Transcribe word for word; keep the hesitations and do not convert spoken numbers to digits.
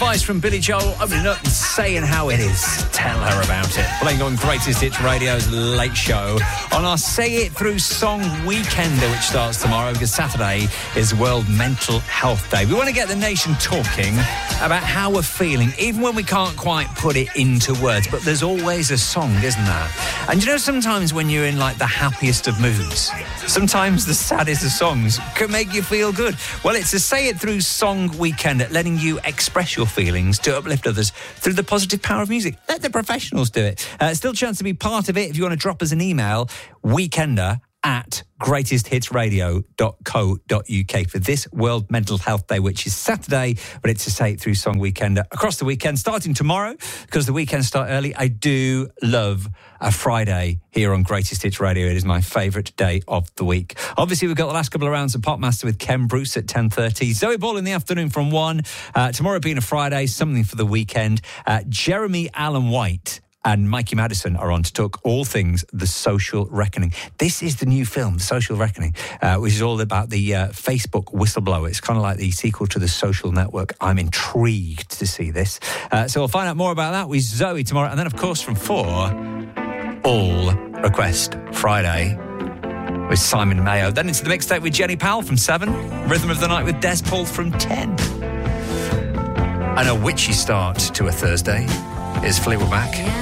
Advice from Billy Joel, opening up and saying how it is. Tell her about it. Playing on Greatest Hits Radio's Late Show on our Say It Through Song Weekender, which starts tomorrow because Saturday is World Mental Health Day. We want to get the nation talking about how we're feeling, even when we can't quite put it into words. But there's always a song, isn't there? And you know, sometimes when you're in like the happiest of moods, sometimes the saddest of songs can make you feel good. Well, it's a Say It Through Song Weekender, letting you express your feelings to uplift others through the positive power of music. Let the professionals do it. Uh, still a chance to be part of it. If you want to drop us an email, weekender at greatest hits radio dot co dot uk for this World Mental Health Day, which is Saturday, but it's a Say It Through Song Weekender across the weekend, starting tomorrow, because the weekends start early. I do love a Friday here on Greatest Hits Radio. It is my favourite day of the week. Obviously, we've got the last couple of rounds of Popmaster with Ken Bruce at ten thirty. Zoe Ball in the afternoon from one. Uh, tomorrow being a Friday, something for the weekend. Uh, Jeremy Allen White and Mikey Madison are on to talk all things The Social Reckoning. This is the new film, The Social Reckoning, uh, which is all about the uh, Facebook whistleblower. It's kind of like the sequel to The Social Network. I'm intrigued to see this. Uh, so we'll find out more about that with Zoe tomorrow. And then, of course, from four, All Request Friday with Simon Mayo. Then into the mixtape with Jenny Powell from seven. Rhythm of the Night with Des Paul from ten. And a witchy start to a Thursday is Fleetwood Mac.